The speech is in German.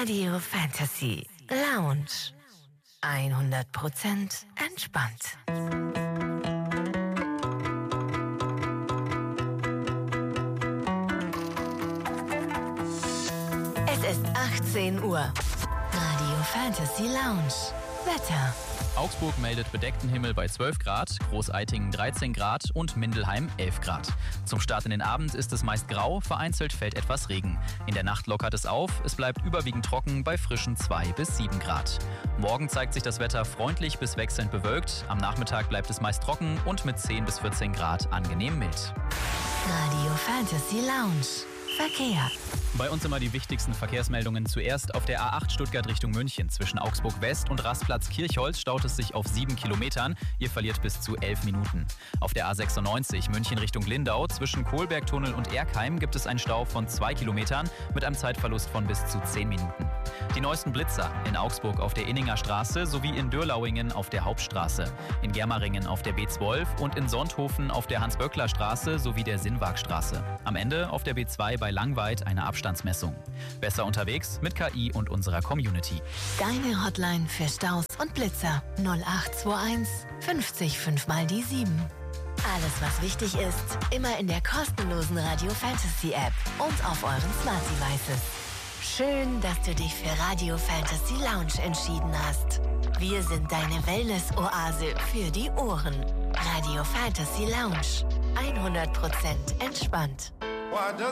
Radio Fantasy Lounge. 100% entspannt. Es ist 18 Uhr. Radio Fantasy Lounge. Wetter. Augsburg meldet bedeckten Himmel bei 12 Grad, Großaitingen 13 Grad und Mindelheim 11 Grad. Zum Start in den Abend ist es meist grau, vereinzelt fällt etwas Regen. In der Nacht lockert es auf, es bleibt überwiegend trocken bei frischen 2 bis 7 Grad. Morgen zeigt sich das Wetter freundlich bis wechselnd bewölkt, am Nachmittag bleibt es meist trocken und mit 10 bis 14 Grad angenehm mild. Radio Fantasy Lounge. Verkehr. Bei uns immer die wichtigsten Verkehrsmeldungen. Zuerst auf der A8 Stuttgart Richtung München. Zwischen Augsburg West und Rastplatz Kirchholz staut es sich auf 7 Kilometern. Ihr verliert bis zu 11 Minuten. Auf der A96 München Richtung Lindau zwischen Kohlbergtunnel und Erkheim gibt es einen Stau von 2 Kilometern mit einem Zeitverlust von bis zu 10 Minuten. Die neuesten Blitzer in Augsburg auf der Inninger Straße sowie in Dürlauingen auf der Hauptstraße, in Germeringen auf der B12 und in Sonthofen auf der Hans-Böckler-Straße sowie der Sinnwagstraße. Am Ende auf der B2 bei Langweid eine Abstandsmessung. Besser unterwegs mit KI und unserer Community. Deine Hotline für Staus und Blitzer 0821 50 5 mal die 7. Alles, was wichtig ist, immer in der kostenlosen Radio Fantasy App und auf euren Smart Devices. Schön, dass du dich für Radio Fantasy Lounge entschieden hast. Wir sind deine Wellness-Oase für die Ohren. Radio Fantasy Lounge. 100% entspannt. Why does